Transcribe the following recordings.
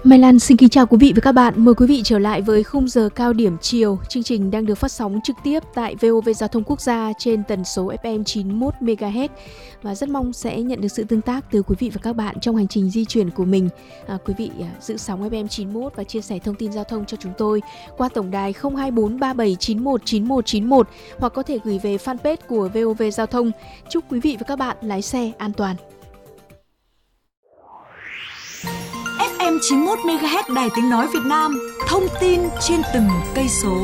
Mai Lan xin kính chào quý vị và các bạn. Mời quý vị trở lại với khung giờ cao điểm chiều. Chương trình đang được phát sóng trực tiếp tại VOV Giao thông Quốc gia trên tần số FM 91 MHz và rất mong sẽ nhận được sự tương tác từ quý vị và các bạn trong hành trình di chuyển của mình. Quý vị giữ sóng FM 91 và chia sẻ thông tin giao thông cho chúng tôi qua tổng đài 024 3791 9191 hoặc có thể gửi về fanpage của VOV Giao thông. Chúc quý vị và các bạn lái xe an toàn. FM 91 MHz Đài Tiếng nói Việt Nam, thông tin trên từng cây số.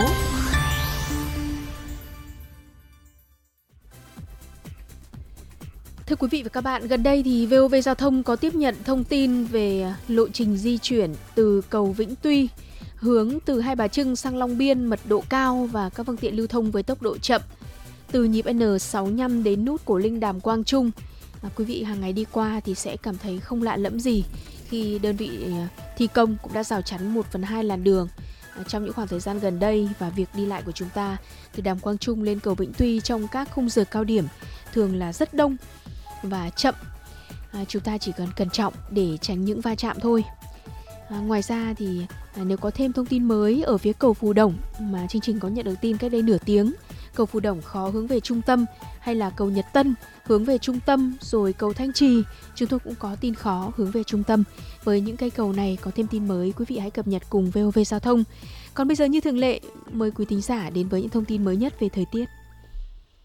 Thưa quý vị và các bạn, gần đây thì VOV Giao thông có tiếp nhận thông tin về lộ trình di chuyển từ cầu Vĩnh Tuy hướng từ Hai Bà Trưng sang Long Biên mật độ cao và các phương tiện lưu thông với tốc độ chậm từ nhịp N65 đến nút Cổ Linh Đàm Quang Trung. Quý vị hàng ngày đi qua thì sẽ cảm thấy không lạ lẫm gì khi đơn vị thi công cũng đã rào chắn 1/2 làn đường trong những khoảng thời gian gần đây, và việc đi lại của chúng ta từ Đàm Quang Trung lên cầu Vĩnh Tuy trong các khung giờ cao điểm thường là rất đông và chậm. Chúng ta chỉ cần cẩn trọng để tránh những va chạm thôi. Ngoài ra thì nếu có thêm thông tin mới ở phía cầu Phù Đổng mà chương trình có nhận được tin cách đây nửa tiếng, cầu Phù Đổng khó hướng về trung tâm, hay là cầu Nhật Tân hướng về trung tâm, rồi cầu Thanh Trì chúng tôi cũng có tin khó hướng về trung tâm. Với những cây cầu này có thêm tin mới, quý vị hãy cập nhật cùng VOV Giao thông. Còn bây giờ như thường lệ, mời quý thính giả đến với những thông tin mới nhất về thời tiết.